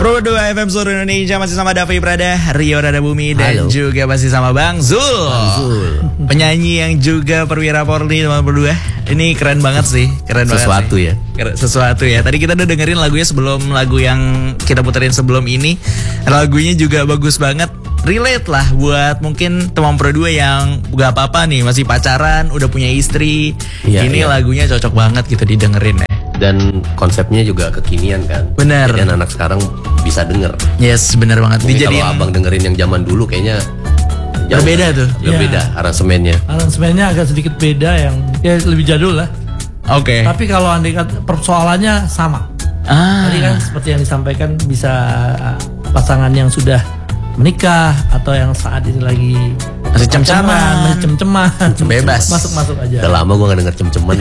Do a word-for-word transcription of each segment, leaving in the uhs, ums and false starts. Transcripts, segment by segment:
Pro dua F M seluruh Indonesia masih sama Davi Prada, Rio Rada Bumi, dan Halo. juga masih sama Bang Zul, Bang Zul. penyanyi yang juga perwira Polri teman berdua. Ini keren banget sih, keren Sesuatu banget. ya. Keren, sesuatu ya. Tadi kita udah dengerin lagunya sebelum lagu yang kita puterin sebelum ini. Lagunya juga bagus banget. Relate lah buat mungkin teman Pro dua yang gak apa-apa nih, masih pacaran, udah punya istri. Iya, Ini iya. lagunya cocok banget gitu didengerin ya. Dan konsepnya juga kekinian kan. Bener. Jadi anak sekarang bisa denger. Yes, bener banget. Mungkin Dijadiin kalau abang dengerin yang zaman dulu kayaknya jauh. berbeda tuh. Berbeda Iya. aransemennya. Aransemennya agak sedikit beda, yang ya lebih jadul lah. Oke. Tapi kalau andai kata persoalannya sama. Ah. Tadi kan seperti yang disampaikan, bisa pasangan yang sudah menikah atau yang saat ini lagi Masih cem-ceman. pacaran, masih cem-ceman, Bebas. masuk-masuk aja. Udah lama gue gak denger cem-cemen.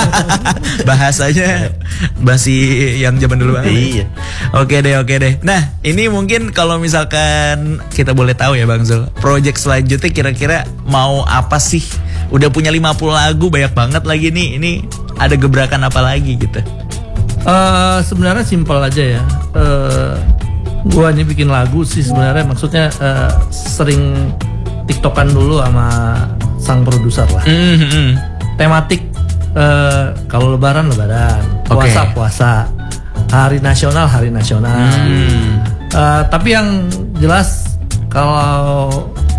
Bahasanya masih yang zaman dulu banget. Iya. Oke deh, oke deh. Nah, ini mungkin kalau misalkan kita boleh tahu ya Bang Zul, project selanjutnya kira-kira mau apa sih? Udah punya lima puluh lagu, banyak banget lagi nih. Ini ada gebrakan apa lagi gitu? Eh, sebenarnya simpel aja ya. Eh, gua ini bikin lagu sih sebenarnya, maksudnya eh, sering tiktokan dulu sama sang produser lah. Mm-hmm. Tematik, eh, kalau lebaran lebaran, Oke. puasa puasa, hari nasional hari nasional. Hmm. Eh, tapi yang jelas kalau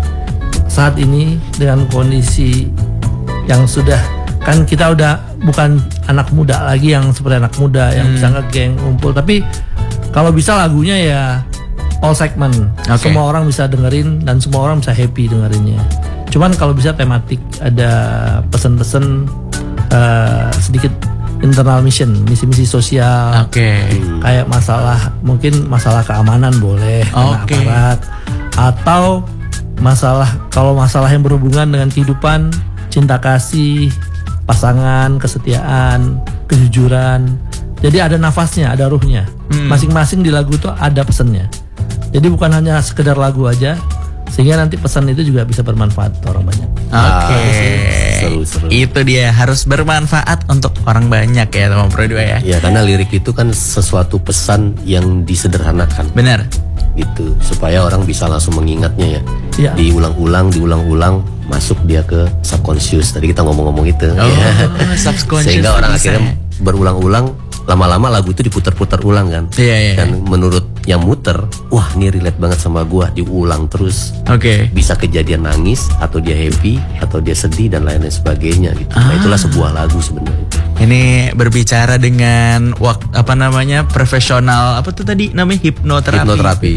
saat ini dengan kondisi yang sudah, kan kita udah bukan anak muda lagi yang seperti anak muda yang Hmm. bisa ngegeng ngumpul, tapi kalau bisa lagunya ya all segment, Oke. semua orang bisa dengerin dan semua orang bisa happy dengerinnya. Cuman kalau bisa tematik, ada pesan-pesan, eh, sedikit internal mission, misi-misi sosial. Oke. Kayak masalah, mungkin masalah keamanan boleh, kena Oke. aparat, atau masalah, kalau masalah yang berhubungan dengan kehidupan, cinta kasih, pasangan, kesetiaan, kejujuran. Jadi ada nafasnya, ada ruhnya. Hmm. Masing-masing di lagu itu ada pesannya. Jadi bukan hanya sekedar lagu aja, sehingga nanti pesan itu juga bisa bermanfaat untuk orang banyak. Oke. Seru-seru. Itu dia, harus bermanfaat untuk orang banyak ya teman Pro dua ya. Ya karena lirik itu kan sesuatu pesan yang disederhanakan Benar. gitu, supaya orang bisa langsung mengingatnya ya. Iya. Diulang-ulang, diulang-ulang, masuk dia ke subconscious. Tadi kita ngomong-ngomong itu. Oh, ya. subconscious Sehingga orang bisa akhirnya ya. berulang-ulang, lama-lama lagu itu diputar-putar ulang kan. Iya, iya. Dan menurut yang muter, wah ini relate banget sama gua, diulang terus. Oke. Bisa kejadian nangis, atau dia happy, atau dia sedih dan lain-lain sebagainya gitu. Nah, Ah. itulah sebuah lagu sebenarnya. Ini berbicara dengan wak, apa namanya profesional, apa tuh tadi namanya hipnoterapi. Hipnoterapi.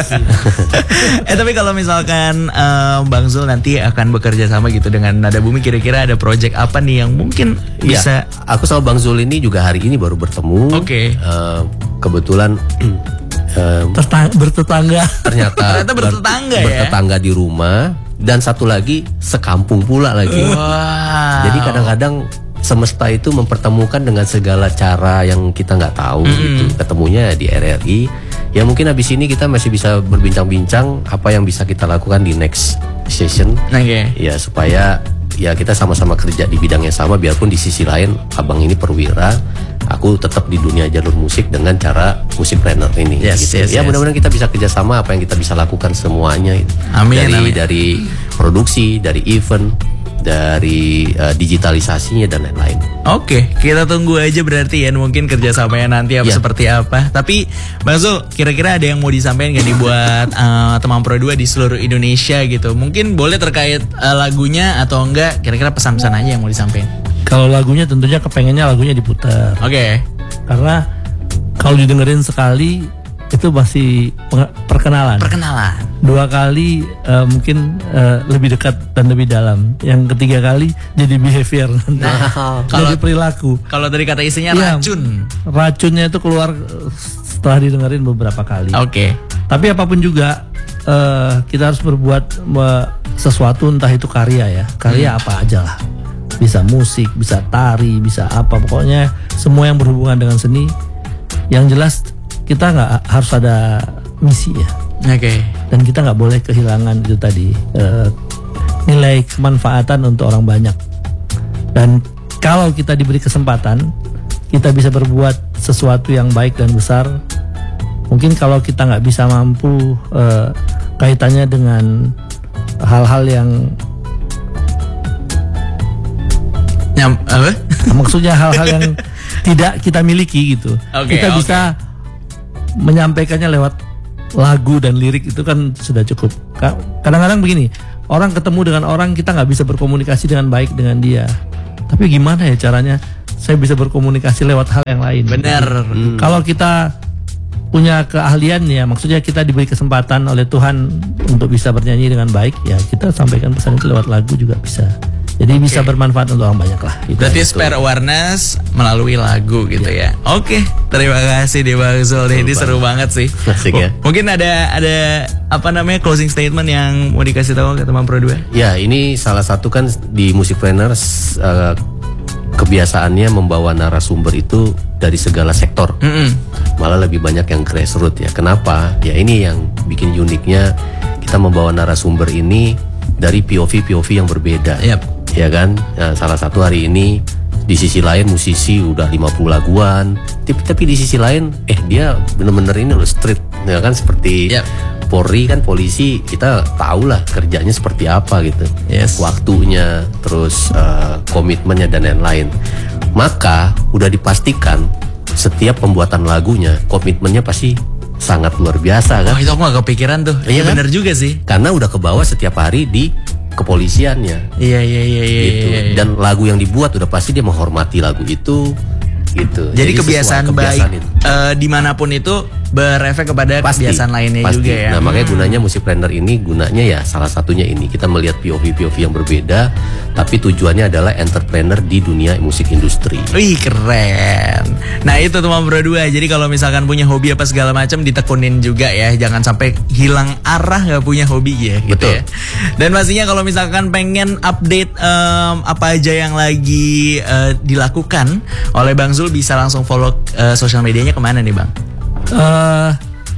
eh tapi kalau misalkan eh, Bang Zul nanti akan bekerja sama gitu dengan Nada Bumi, kira-kira ada project apa nih yang mungkin bisa? Ya, aku sama Bang Zul ini juga hari ini baru bertemu. Oke. Eh, kebetulan eh, Tertang- bertetangga. ternyata, Ternyata bertetangga ya? bertetangga di rumah, dan satu lagi sekampung pula lagi. Wow. Jadi kadang-kadang semesta itu mempertemukan dengan segala cara yang kita nggak tahu gitu. Ketemunya di R R I. Ya mungkin habis ini kita masih bisa berbincang-bincang apa yang bisa kita lakukan di next session. Oke. Ya supaya ya kita sama-sama kerja di bidang yang sama, biarpun di sisi lain abang ini perwira, aku tetap di dunia jalur musik dengan cara musik planner ini. Yes, gitu. yes, ya yes. mudah-mudahan kita bisa kerjasama, apa yang kita bisa lakukan semuanya. Gitu. Amin, Dari amin. dari produksi, dari event, dari uh, digitalisasinya dan lain-lain. Oke, kita tunggu aja berarti ya, mungkin kerjasamanya nanti apa Ya. seperti apa. Tapi Bang Zul, kira-kira ada yang mau disampaikan gak nih buat eh, teman Pro dua di seluruh Indonesia gitu? Mungkin boleh terkait eh, lagunya atau enggak, kira-kira pesan-pesan aja yang mau disampaikan. Kalau lagunya tentunya kepengennya lagunya diputar. Oke. Karena kalau didengerin sekali itu masih penge- perkenalan. Perkenalan. Dua kali eh, mungkin eh, lebih dekat dan lebih dalam. Yang ketiga kali jadi behavior, Nah, jadi kalau- perilaku. Kalau dari kata isinya Iya, racun. Racunnya itu keluar eh, setelah didengerin beberapa kali. Oke. Tapi apapun juga, eh, kita harus berbuat eh, sesuatu, entah itu karya ya, karya Hmm. apa aja lah. Bisa musik, bisa tari, bisa apa, pokoknya semua yang berhubungan dengan seni. Yang jelas kita nggak harus ada misi ya, Oke. dan kita nggak boleh kehilangan itu tadi, eh, nilai kemanfaatan untuk orang banyak. Dan kalau kita diberi kesempatan, kita bisa berbuat sesuatu yang baik dan besar, mungkin kalau kita nggak bisa mampu uh, kaitannya dengan hal-hal yang Nyam, apa? maksudnya hal-hal yang tidak kita miliki gitu. Oke, kita oke. bisa menyampaikannya lewat lagu dan lirik itu kan sudah cukup. Ka- Kadang-kadang begini, orang ketemu dengan orang kita nggak bisa berkomunikasi dengan baik dengan dia. Tapi gimana ya caranya saya bisa berkomunikasi lewat hal yang lain? Bener. Hmm. Kalau kita punya keahlian ya, maksudnya kita diberi kesempatan oleh Tuhan untuk bisa bernyanyi dengan baik, ya kita sampaikan pesan itu lewat lagu juga bisa. Jadi okay. bisa bermanfaat untuk orang banyak lah. Gitu. Berarti spread awareness melalui lagu gitu ya. ya. Oke, terima kasih deh Bang Zul. Ini seru banget sih. Asik ya. Mungkin ada ada apa namanya closing statement yang mau dikasih tahu ke teman Pro dua? Ya, ini salah satu kan di Musicpreneurs uh, kebiasaannya membawa narasumber itu dari segala sektor. Mm-mm. Malah lebih banyak yang grassroots ya. Kenapa? Ya ini yang bikin uniknya, kita membawa narasumber ini dari P O V P O V yang berbeda. Yep. Ya kan, nah, salah satu hari ini di sisi lain musisi udah lima puluh laguan, tapi, tapi di sisi lain eh dia bener-bener ini loh street, ya kan, seperti Yep. Polri kan, polisi kita tahu lah kerjanya seperti apa gitu, Yes. waktunya, terus uh, komitmennya dan lain-lain. Maka udah dipastikan setiap pembuatan lagunya komitmennya pasti sangat luar biasa kan. Oh itu aku gak kepikiran tuh. Iya kan? bener juga sih. Karena udah kebawa setiap hari di kepolisiannya. Iya iya iya iya. Gitu. iya, iya. Dan lagu yang dibuat udah pasti dia menghormati lagu itu gitu. Jadi, kebiasaan, sesuai baik kebiasaan itu. eh, dimanapun itu berefek kepada Pasti, kebiasaan lainnya pasti. juga ya. Nah makanya Hmm. gunanya Musicpreneur ini, gunanya ya salah satunya ini, kita melihat P O V P O V yang berbeda, tapi tujuannya adalah entrepreneur di dunia musik industri. Wih keren. Nah itu teman Pro dua. Jadi kalau misalkan punya hobi apa segala macam ditekunin juga ya. Jangan sampai hilang arah nggak punya hobi ya. Gitu Betul. ya. Dan pastinya kalau misalkan pengen update em, apa aja yang lagi eh, dilakukan oleh Bang Zul, bisa langsung follow eh, sosial medianya kemana nih Bang? Uh,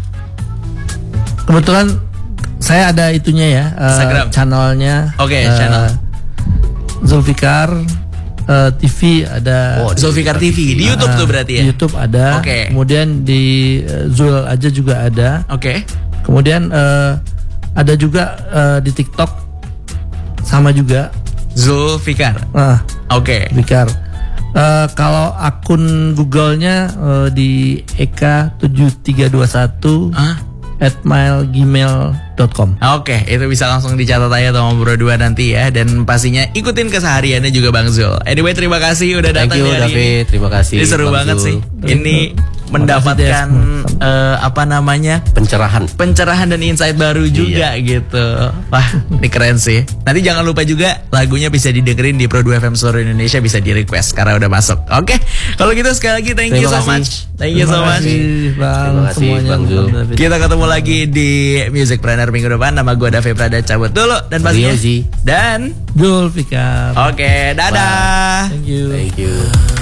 kebetulan saya ada itunya ya, uh, Instagram. channelnya. Oke, uh, channel. Zulfikar uh, T V ada. Oh, Zulfikar T V di YouTube tuh berarti ya. Di YouTube ada. Oke. Kemudian di uh, Zul aja juga ada. Oke. Kemudian uh, ada juga uh, di TikTok sama juga. Zulfikar. Nah, Oke. Fikar. Uh, kalau akun Google-nya uh, di eka tujuh tiga dua satu Ah. at mail gmail dot com. Oke, itu bisa langsung dicatat aja sama Bro dua nanti ya. Dan pastinya ikutin kesehariannya juga Bang Zul. Anyway, terima kasih udah datang Thank you di hari David, ini. terima kasih. Ini seru Bang banget Zul. sih. Ini mendapatkan eh, apa namanya, Pencerahan. pencerahan dan insight baru juga gitu. Wah, ini keren sih. Nanti jangan lupa juga lagunya bisa didengerin di Pro dua F M seluruh Indonesia, bisa di request karena udah masuk. Oke, kalau gitu sekali lagi thank you Terima so kasih. much. Thank you so Terima much. kasih, Bang, Terima kasih, semuanya. Bang Zul. Kita ketemu lagi di Musicpreneur minggu depan. Nama gue David Prada cabut dulu dan pastinya Rio Zi. dan Zulfikar. oke, dadah. Thank you. Thank you.